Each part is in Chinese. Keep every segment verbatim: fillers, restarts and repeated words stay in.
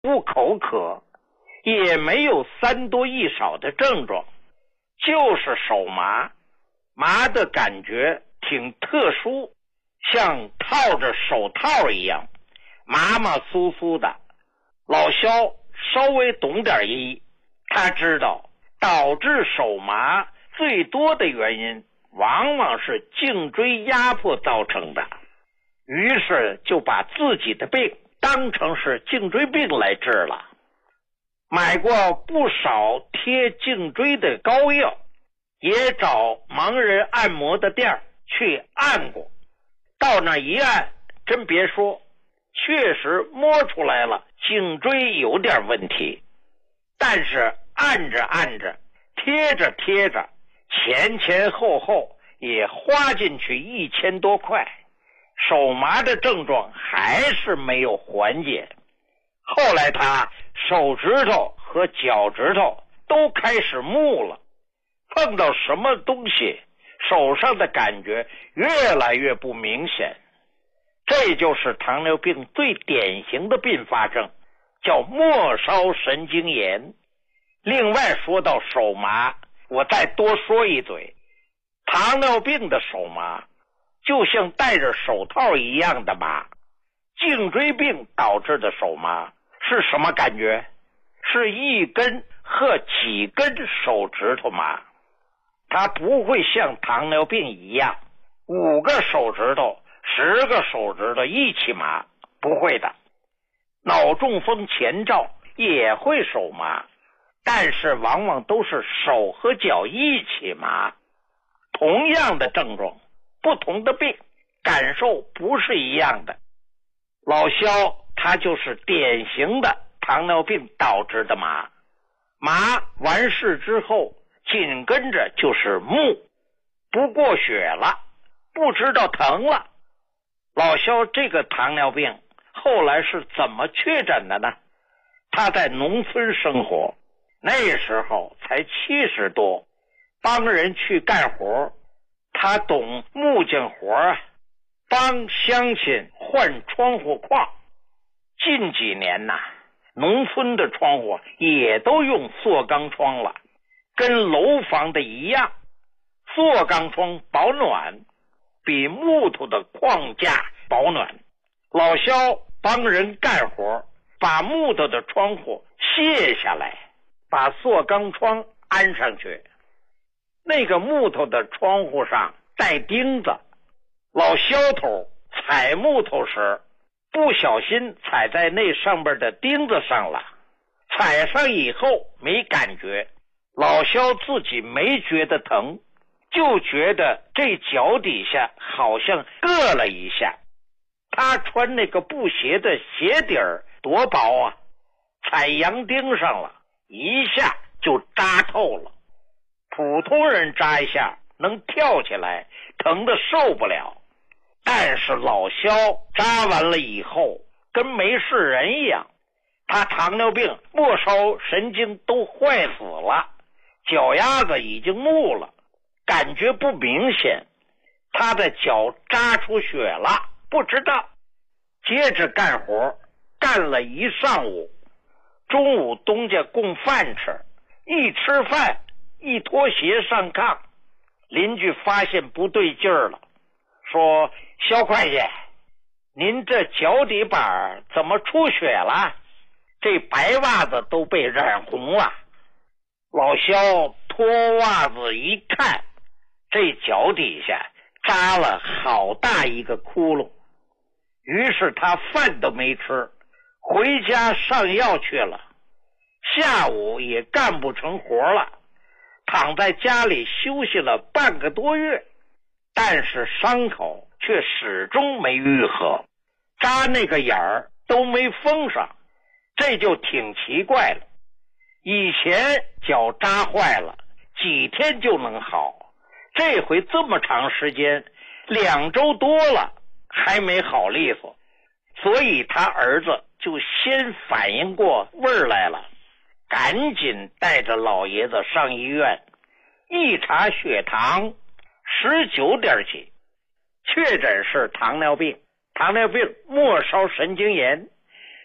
不口渴，也没有三多一少的症状，就是手麻，麻的感觉挺特殊，像套着手套一样，麻麻酥酥的。老萧稍微懂点医，他知道导致手麻最多的原因往往是颈椎压迫造成的，于是就把自己的病当成是颈椎病来治了。买过不少贴颈椎的膏药，也找盲人按摩的店去按过，到那一按，真别说，确实摸出来了颈椎有点问题，但是按着按着，贴着贴着，前前后后也花进去一千多块，手麻的症状还是没有缓解。后来他手指头和脚趾头都开始木了，碰到什么东西手上的感觉越来越不明显。这就是糖尿病最典型的并发症，叫末梢神经炎。另外说到手麻，我再多说一嘴，糖尿病的手麻就像戴着手套一样的麻。颈椎病导致的手麻是什么感觉？是一根和几根手指头麻。它不会像糖尿病一样五个手指头十个手指头一起麻，不会的。脑中风前兆也会手麻，但是往往都是手和脚一起麻。同样的症状，不同的病，感受不是一样的。老萧他就是典型的糖尿病导致的麻，麻完事之后紧跟着就是木，不过血了，不知道疼了。老萧这个糖尿病后来是怎么确诊的呢？他在农村生活，那时候才七十多，帮人去干活，他懂木匠活啊，帮乡亲换窗户框。近几年呐，农村的窗户也都用塑钢窗了，跟楼房的一样。塑钢窗保暖，比木头的框架保暖。老萧帮人干活，把木头的窗户卸下来，把塑钢窗安上去。那个木头的窗户上带钉子，老萧头踩木头时不小心踩在那上边的钉子上了，踩上以后没感觉，老萧自己没觉得疼，就觉得这脚底下好像硌了一下。他穿那个布鞋的鞋底儿多薄啊，踩洋钉上了，一下就扎透了。普通人扎一下能跳起来，疼得受不了。但是老萧扎完了以后跟没事人一样，他糖尿病末梢神经都坏死了，脚丫子已经木了，感觉不明显，他的脚扎出血了，不知道。接着干活，干了一上午，中午东家供饭吃，一吃饭一脱鞋上炕，邻居发现不对劲儿了，说：肖会计，您这脚底板怎么出血了？这白袜子都被染红了。老肖脱袜子一看，这脚底下扎了好大一个窟窿。于是他饭都没吃，回家上药去了。下午也干不成活了，躺在家里休息了半个多月，但是伤口却始终没愈合，扎那个眼儿都没封上，这就挺奇怪了。以前脚扎坏了几天就能好，这回这么长时间，两周多了还没好利索，所以他儿子就先反应过味儿来了，赶紧带着老爷子上医院，一查血糖十九点几，确诊是糖尿病，糖尿病末梢神经炎。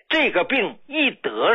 这个病一得